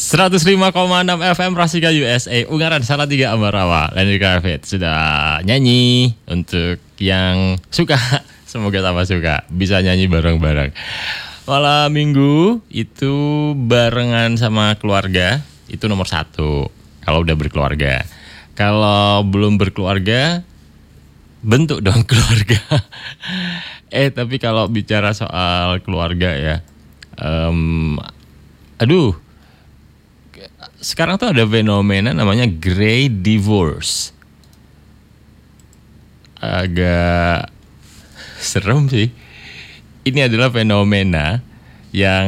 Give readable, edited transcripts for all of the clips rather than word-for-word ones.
105,6 FM Rasika USA, Ungaran Salatiga Ambarawa. Lenny Kravitz sudah nyanyi. Untuk yang suka, semoga tambah suka, bisa nyanyi bareng-bareng. Malam minggu itu barengan sama keluarga, itu nomor satu. Kalau udah berkeluarga. Kalau belum berkeluarga, bentuk dong keluarga. Tapi kalau bicara soal keluarga ya, sekarang tuh ada fenomena namanya grey divorce. Agak serem sih. Ini adalah fenomena yang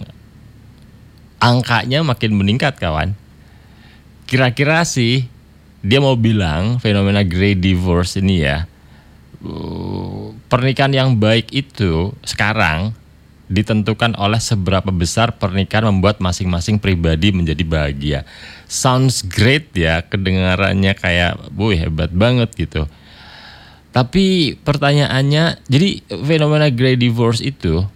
angkanya makin meningkat, kawan. Kira-kira sih dia mau bilang fenomena grey divorce ini ya, pernikahan yang baik itu sekarang ditentukan oleh seberapa besar pernikahan membuat masing-masing pribadi menjadi bahagia. Sounds great ya, kedengarannya kayak, boy hebat banget gitu. Tapi pertanyaannya, jadi fenomena grey divorce itu,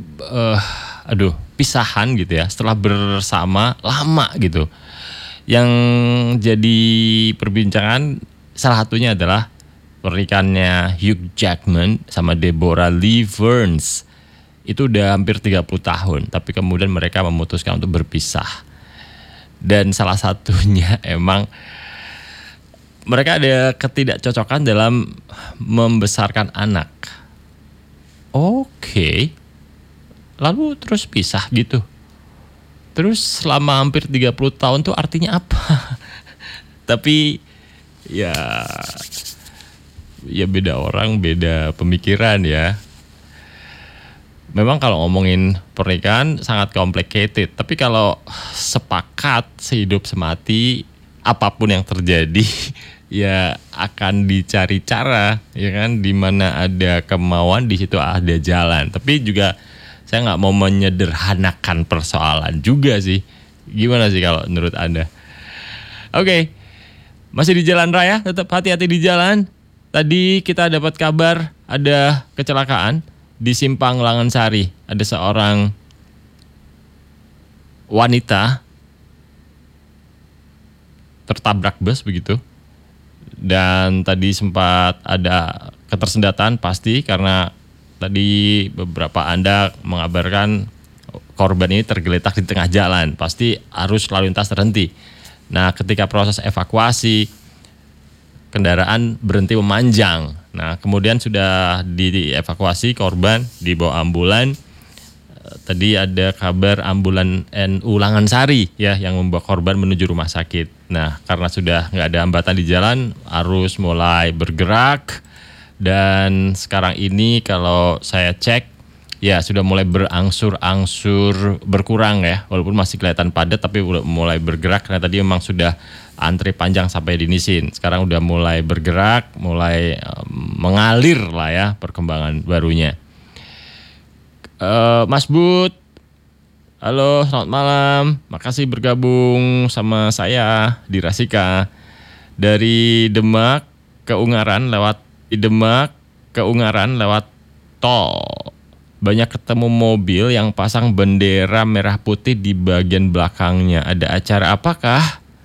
pisahan gitu ya, setelah bersama lama gitu. Yang jadi perbincangan salah satunya adalah pernikahannya Hugh Jackman sama Deborah Lee Burns. Itu udah hampir 30 tahun, tapi kemudian mereka memutuskan untuk berpisah. Dan salah satunya emang mereka ada ketidakcocokan dalam membesarkan anak. Oke. Lalu terus pisah gitu. Terus selama hampir 30 tahun tuh artinya apa? Tapi ya beda orang, beda pemikiran ya. Memang kalau ngomongin pernikahan sangat complicated, tapi kalau sepakat sehidup semati, apapun yang terjadi ya akan dicari cara, ya kan, di mana ada kemauan di situ ada jalan. Tapi juga saya nggak mau menyederhanakan persoalan juga sih. Gimana sih kalau menurut Anda? Oke. Masih di jalan raya, tetap hati-hati di jalan. Tadi kita dapat kabar ada kecelakaan di Simpang Langansari. Ada seorang wanita tertabrak bus begitu. Dan tadi sempat ada ketersendatan pasti karena tadi beberapa Anda mengabarkan korban ini tergeletak di tengah jalan. Pasti arus lalu lintas terhenti. Nah, ketika proses evakuasi, kendaraan berhenti memanjang. Nah, kemudian sudah dievakuasi korban, dibawa ambulan. Tadi ada kabar ambulan NU Langansari ya yang membawa korban menuju rumah sakit. Nah, karena sudah nggak ada hambatan di jalan, arus mulai bergerak. Dan sekarang ini kalau saya cek, ya sudah mulai berangsur-angsur berkurang ya. Walaupun masih kelihatan padat, tapi udah mulai bergerak. Karena tadi memang sudah antri panjang sampai di Nisin. Sekarang udah mulai bergerak, mulai mengalir lah ya perkembangan barunya. Mas Bud, halo, selamat malam. Makasih bergabung sama saya di Rasika. Dari Demak ke Ungaran lewat tol. Banyak ketemu mobil yang pasang bendera merah putih di bagian belakangnya. Ada acara apakah?